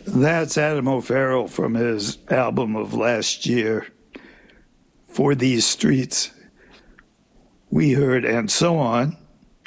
That's Adam O'Farrell from his album of last year, For These Streets. We heard And So On,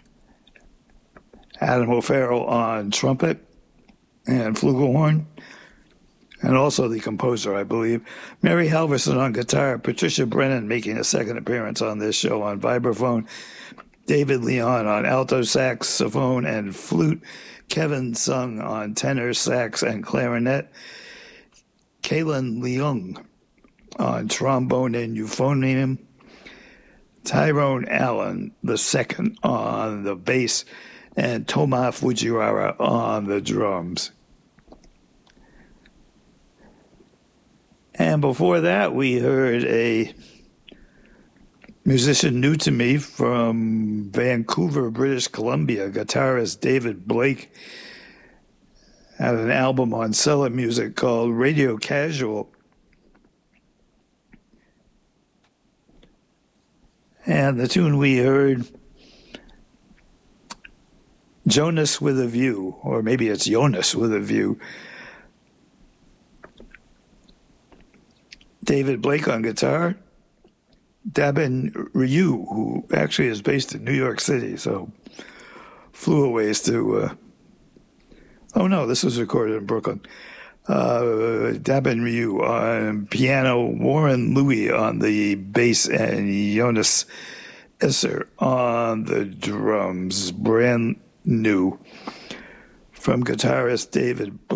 Adam O'Farrell on trumpet and flugelhorn, and also the composer, I believe. Mary Halverson on guitar, Patricia Brennan making a second appearance on this show on vibraphone, David Leon on alto saxophone and flute, Kevin Sung on tenor sax and clarinet, Kaylin Leung on trombone and euphonium, Tyrone Allen II on the bass, and Toma Fujiwara on the drums. And before that, we heard a musician new to me from Vancouver, British Columbia, guitarist David Blake, had an album on Cellar Music called Radio Casual. And the tune we heard, Jonas with a View, or maybe it's Jonas with a View. David Blake on guitar, Dabin Ryu, who actually is based in New York City, so flew a ways to... oh no, this was recorded in Brooklyn. Dabin Ryu on piano, Warren Louie on the bass, and Jonas Esser on the drums. Brand new from guitarist David